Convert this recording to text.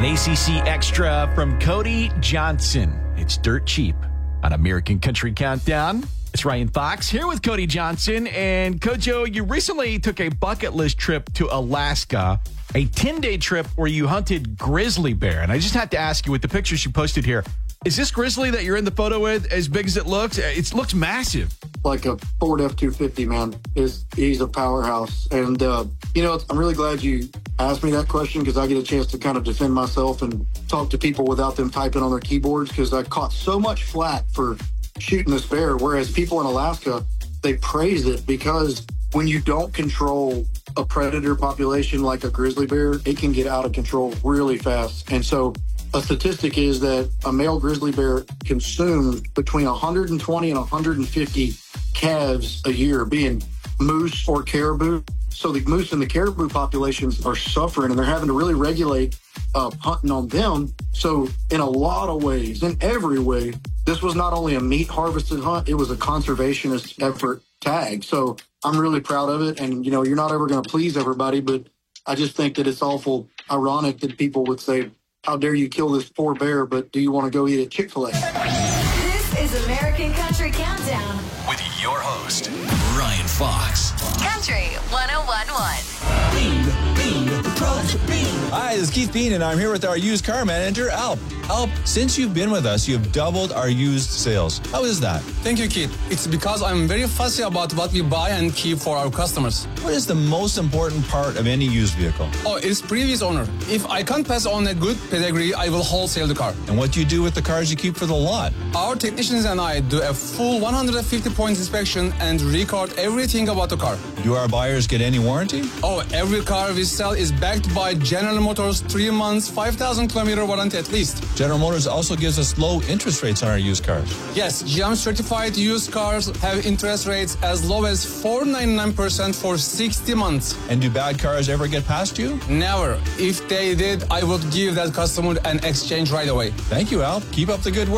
An ACC Extra from Cody Johnson. It's dirt cheap on American Country Countdown. It's Ryan Fox here with Cody Johnson. And Kojo, you recently took a bucket list trip to Alaska, a 10-day trip where you hunted grizzly bear. And I just had to ask you, with the pictures you posted here, is this grizzly that you're in the photo with as big as it looks? It looks massive. Like a Ford F-250, man. He's a powerhouse. And, I'm really glad you asked me that question because I get a chance to kind of defend myself and talk to people without them typing on their keyboards, because I caught so much flack for shooting this bear, whereas people in Alaska, they praise it because when you don't control a predator population like a grizzly bear, it can get out of control really fast. And so a statistic is that a male grizzly bear consumes between 120 and 150 calves a year, being moose or caribou. So the moose and the caribou populations are suffering, and they're having to really regulate hunting on them. So in a lot of ways, in every way, this was not only a meat harvested hunt, it was a conservationist effort tag. So I'm really proud of it. And, you're not ever going to please everybody, but I just think that it's awful ironic that people would say, how dare you kill this poor bear, but do you want to go eat at Chick-fil-A? This is American Country Countdown With your host, Ryan Fox. Country 101.1. Hi, this is Keith Bean, and I'm here with our used car manager, Alp. Alp, since you've been with us, you've doubled our used sales. How is that? Thank you, Keith. It's because I'm very fussy about what we buy and keep for our customers. What is the most important part of any used vehicle? Oh, it's previous owner. If I can't pass on a good pedigree, I will wholesale the car. And what do you do with the cars you keep for the lot? Our technicians and I do a full 150-point inspection and record everything about the car. Do our buyers get any warranty? Oh, every car we sell is backed by General Motors 3 months, 5,000-kilometer warranty at least. General Motors also gives us low interest rates on our used cars. Yes, GM certified used cars have interest rates as low as 4.99% for 60 months. And do bad cars ever get past you? Never. If they did, I would give that customer an exchange right away. Thank you, Al. Keep up the good work.